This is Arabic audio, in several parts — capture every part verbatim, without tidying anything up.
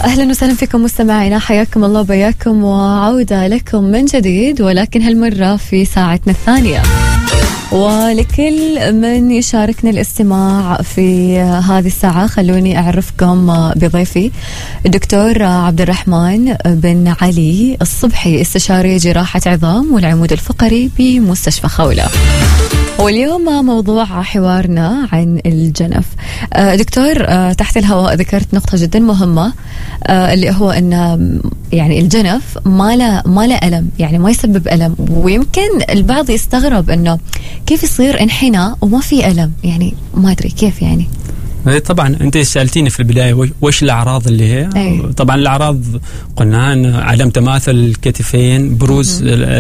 أهلا وسهلا فيكم مستمعينا، حياكم الله وبياكم وعودة لكم من جديد، ولكن هالمرة في ساعتنا الثانية. ولكل من يشاركنا الاستماع في هذه الساعة خلوني أعرفكم بضيفي الدكتور عبد الرحمن بن علي الصبحي، استشاري جراحة عظام والعمود الفقري بمستشفى خولة. واليوم موضوع حوارنا عن الجنف. دكتور، تحت الهواء ذكرت نقطة جدا مهمة، اللي هو أن يعني الجنف ما له ما له ألم، يعني ما يسبب ألم، ويمكن البعض يستغرب أنه كيف يصير انحناء وما في ألم، يعني ما أدري كيف يعني. طبعا أنت سألتيني في البداية وش الأعراض اللي هي. أي. طبعا الأعراض قلنا أن عدم تماثل الكتفين، بروز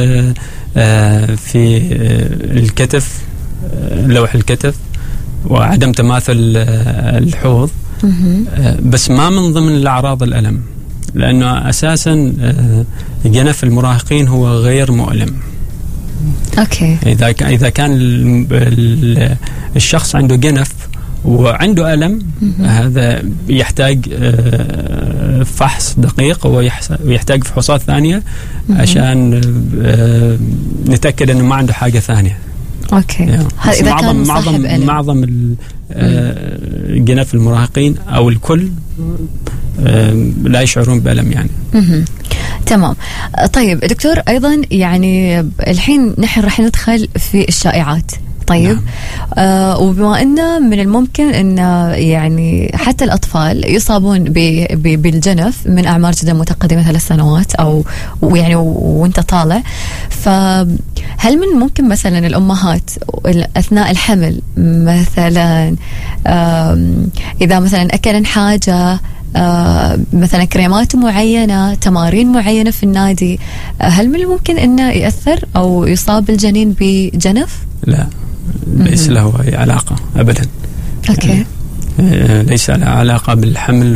في الكتف، لوح الكتف، وعدم تماثل الحوض، بس ما من ضمن الأعراض الألم، لأنه أساسا جنف المراهقين هو غير مؤلم. أوكي. إذا إذا كان الشخص عنده جنف وعنده ألم، هذا يحتاج فحص دقيق ويحتاج فحوصات ثانية عشان نتأكد أنه ما عنده حاجة ثانية. أوكي. يعني إذا معظم كان معظم ألم. معظم الجنف المراهقين أو الكل لا يشعرون بألم يعني. مم. تمام. طيب دكتور، أيضا يعني الحين نحن رح ندخل في الشائعات. طيب. نعم. آه وبما أنه من الممكن أن يعني حتى الأطفال يصابون بالجنف من أعمار جدا متقدمة، ثلاث سنوات أو ويعني وانت طالع، فهل من ممكن مثلا الأمهات أثناء الحمل مثلا إذا مثلا أكلن حاجة آه مثلا كريمات معينة، تمارين معينة في النادي، هل من الممكن أنه يأثر أو يصاب الجنين بجنف؟ لا، ليس له أي علاقة أبدا. أوكي. يعني ليس له علاقة بالحمل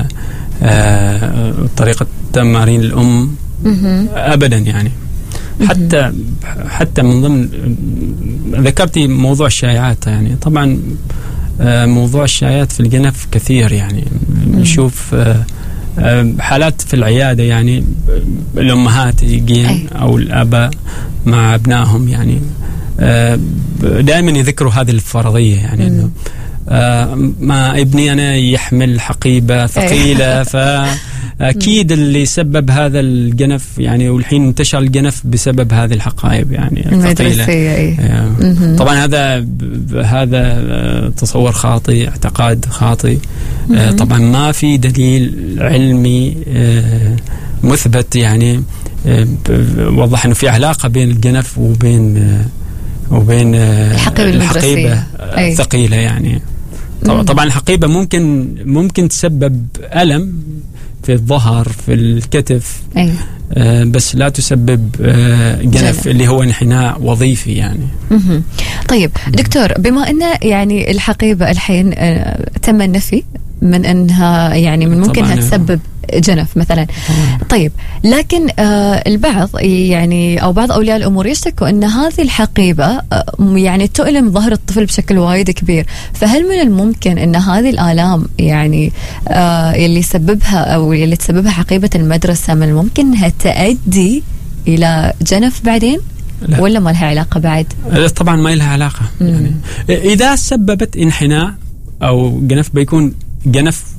وطريقة تمارين الأم أبدا يعني. حتى حتى من ضمن ذكرتي موضوع الشائعات، يعني طبعا موضوع الشائعات في الجنف كثير، يعني نشوف حالات في العيادة، يعني الأمهات يجين أو الآباء مع أبنائهم، يعني دائما يذكروا هذه الفرضية، يعني إنه ما ابني أنا يحمل حقيبة ثقيلة، فأكيد اللي سبب هذا الجنف يعني، والحين انتشر الجنف بسبب هذه الحقائب يعني الثقيلة. طبعا هذا هذا تصور خاطئ، اعتقاد خاطئ. طبعا ما في دليل علمي مثبت يعني وضح إنه في علاقة بين الجنف وبين وبين الحقيبة الثقيلة يعني. طبعا الحقيبة ممكن ممكن تسبب ألم في الظهر، في الكتف، أيه. آه بس لا تسبب آه جنف, جنف اللي هو انحناء وظيفي يعني. مم. طيب دكتور، بما أن يعني الحقيبة الحين آه تم النفي من أنها يعني من ممكن أنها تسبب جنف مثلا. طبعا. طيب لكن آه البعض يعني أو بعض أولياء الأمور يشتكوا أن هذه الحقيبة آه يعني تؤلم ظهر الطفل بشكل وايد كبير، فهل من الممكن أن هذه الآلام يعني آه اللي يسببها أو اللي تسببها حقيبة المدرسة من الممكن أنها تؤدي إلى جنف بعدين؟ لا. ولا ما لها علاقة بعد؟ طبعا ما لها علاقة. يعني إذا سببت انحناء أو جنف بيكون جنف